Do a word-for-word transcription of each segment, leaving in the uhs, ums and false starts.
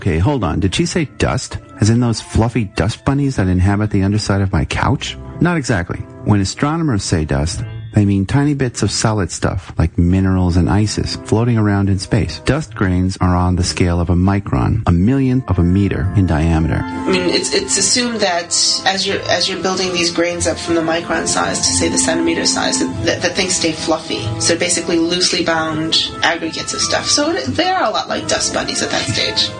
Okay, hold on. Did she say dust? As in those fluffy dust bunnies that inhabit the underside of my couch? Not exactly. When astronomers say dust, they mean tiny bits of solid stuff, like minerals and ices, floating around in space. Dust grains are on the scale of a micron, a millionth of a meter in diameter. I mean, it's it's assumed that as you're as you're building these grains up from the micron size to, say, the centimeter size, that, that, that things stay fluffy. So basically loosely bound aggregates of stuff. So it, they are a lot like dust bunnies at that stage.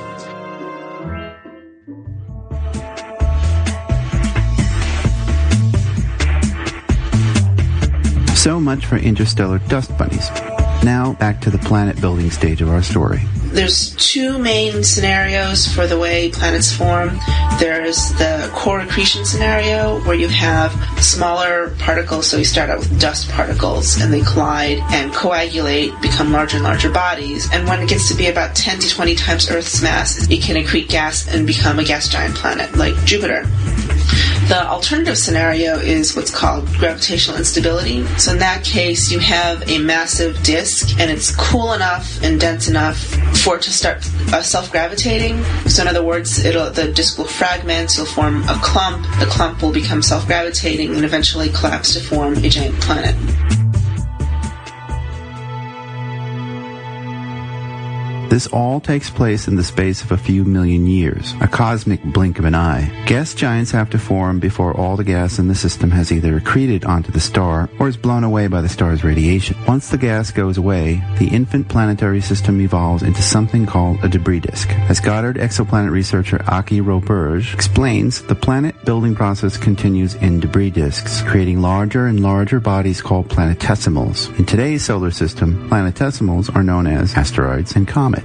So much for interstellar dust bunnies. Now, back to the planet-building stage of our story. There's two main scenarios for the way planets form. There's the core accretion scenario, where you have smaller particles, so you start out with dust particles, and they collide and coagulate, become larger and larger bodies, and when it gets to be about ten to twenty times Earth's mass, it can accrete gas and become a gas giant planet, like Jupiter. The alternative scenario is what's called gravitational instability. So in that case, you have a massive disk, and it's cool enough and dense enough for it to start uh, self-gravitating. So in other words, it'll, the disk will fragment, you'll form a clump, the clump will become self-gravitating, and eventually collapse to form a giant planet. This all takes place in the space of a few million years, a cosmic blink of an eye. Gas giants have to form before all the gas in the system has either accreted onto the star or is blown away by the star's radiation. Once the gas goes away, the infant planetary system evolves into something called a debris disk. As Goddard exoplanet researcher Aki Roberge explains, the planet-building process continues in debris disks, creating larger and larger bodies called planetesimals. In today's solar system, planetesimals are known as asteroids and comets.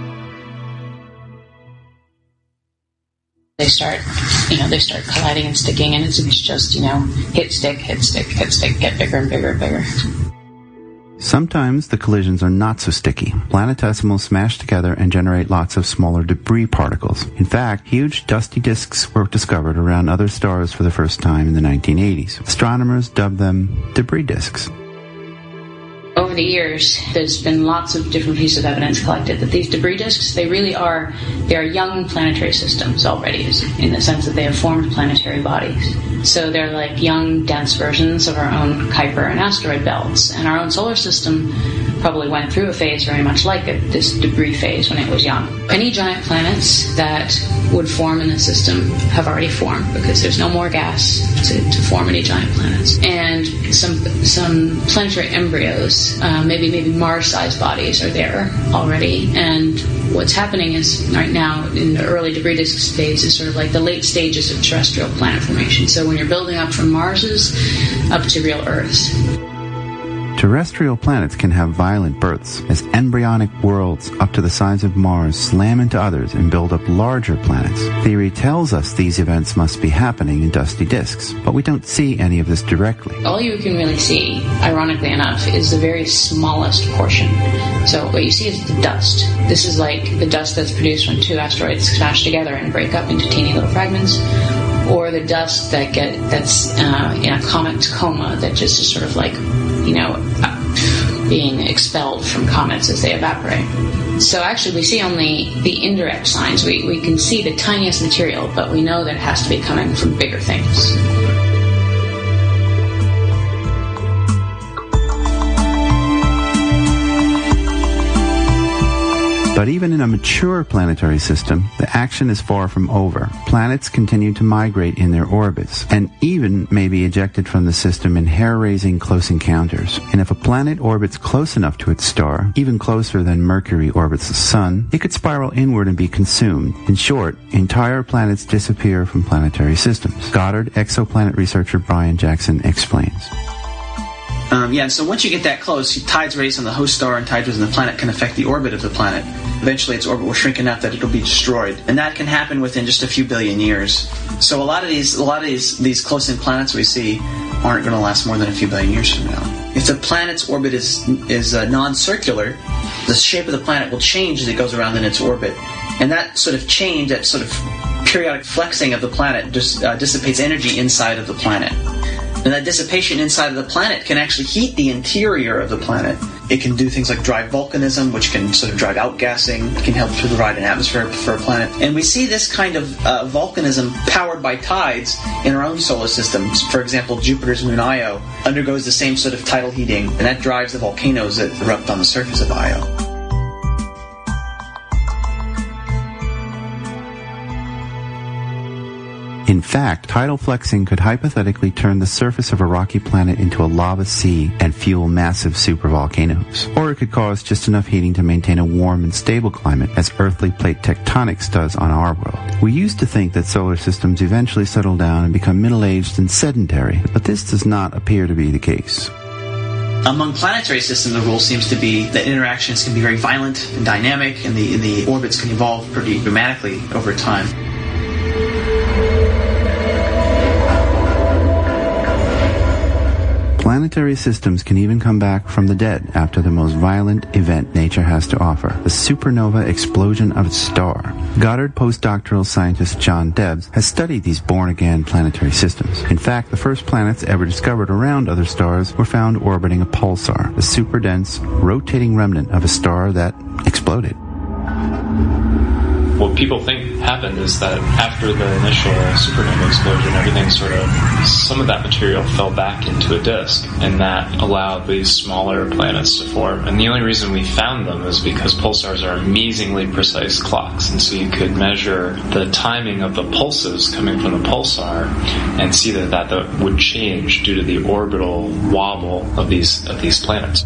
They start, you know, they start colliding and sticking, and it's, it's just, you know, hit, stick, hit, stick, hit, stick, get bigger and bigger and bigger. Sometimes the collisions are not so sticky. Planetesimals smash together and generate lots of smaller debris particles. In fact, huge dusty disks were discovered around other stars for the first time in the nineteen eighties. Astronomers dubbed them debris disks. Over the years, there's been lots of different pieces of evidence collected that these debris disks, they really are, they are young planetary systems already, in the sense that they have formed planetary bodies. So they're like young, dense versions of our own Kuiper and asteroid belts. And our own solar system probably went through a phase very much like it, this debris phase when it was young. Any giant planets that would form in the system have already formed, because there's no more gas to, to form any giant planets. And some some planetary embryos, uh, maybe maybe Mars-sized bodies are there already. And what's happening is right now in the early debris disk phase is sort of like the late stages of terrestrial planet formation. So when you're building up from Marses up to real Earths. Terrestrial planets can have violent births as embryonic worlds up to the size of Mars slam into others and build up larger planets. Theory tells us these events must be happening in dusty disks, but we don't see any of this directly. All you can really see, ironically enough, is the very smallest portion. So what you see is the dust. This is like the dust that's produced when two asteroids smash together and break up into teeny little fragments, or the dust that get that's uh, in a comet coma that just is sort of like, you know, uh, being expelled from comets as they evaporate. So actually we see only the indirect signs. We, we can see the tiniest material, but we know that it has to be coming from bigger things. But even in a mature planetary system, the action is far from over. Planets continue to migrate in their orbits, and even may be ejected from the system in hair-raising close encounters. And if a planet orbits close enough to its star, even closer than Mercury orbits the Sun, it could spiral inward and be consumed. In short, entire planets disappear from planetary systems. Goddard exoplanet researcher Brian Jackson explains. Um, yeah, so once you get that close, tides raised on the host star and tides raised on the planet can affect the orbit of the planet. Eventually its orbit will shrink enough that it'll be destroyed. And that can happen within just a few billion years. So a lot of these a lot of these, these close-in planets we see aren't going to last more than a few billion years from now. If the planet's orbit is, is uh, non-circular, the shape of the planet will change as it goes around in its orbit. And that sort of change, that sort of periodic flexing of the planet just uh, dissipates energy inside of the planet. And that dissipation inside of the planet can actually heat the interior of the planet. It can do things like drive volcanism, which can sort of drive outgassing. It can help to provide an atmosphere for a planet. And we see this kind of uh, volcanism powered by tides in our own solar systems. For example, Jupiter's moon Io undergoes the same sort of tidal heating, and that drives the volcanoes that erupt on the surface of Io. In fact, tidal flexing could hypothetically turn the surface of a rocky planet into a lava sea and fuel massive supervolcanoes. Or it could cause just enough heating to maintain a warm and stable climate, as earthly plate tectonics does on our world. We used to think that solar systems eventually settle down and become middle-aged and sedentary, but this does not appear to be the case. Among planetary systems, the rule seems to be that interactions can be very violent and dynamic, and the, and the orbits can evolve pretty dramatically over time. Planetary systems can even come back from the dead after the most violent event nature has to offer, the supernova explosion of a star. Goddard postdoctoral scientist John Debs has studied these born-again planetary systems. In fact, the first planets ever discovered around other stars were found orbiting a pulsar, the super-dense, rotating remnant of a star that exploded. What people think happened is that after the initial supernova explosion, everything sort of, some of that material fell back into a disk, and that allowed these smaller planets to form. And the only reason we found them is because pulsars are amazingly precise clocks, and so you could measure the timing of the pulses coming from the pulsar and see that that, that would change due to the orbital wobble of these of these planets.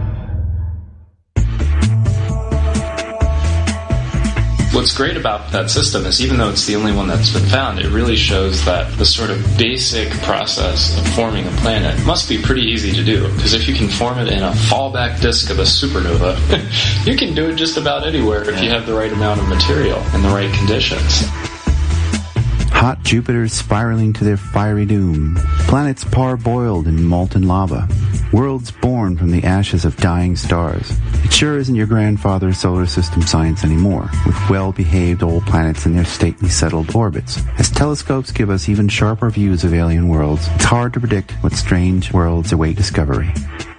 What's great about that system is even though it's the only one that's been found, it really shows that the sort of basic process of forming a planet must be pretty easy to do. Because if you can form it in a fallback disk of a supernova, you can do it just about anywhere if you have the right amount of material and the right conditions. Hot Jupiters spiraling to their fiery doom. Planets parboiled in molten lava. Worlds born from the ashes of dying stars. It sure isn't your grandfather's solar system science anymore, with well-behaved old planets in their stately settled orbits. As telescopes give us even sharper views of alien worlds, it's hard to predict what strange worlds await discovery.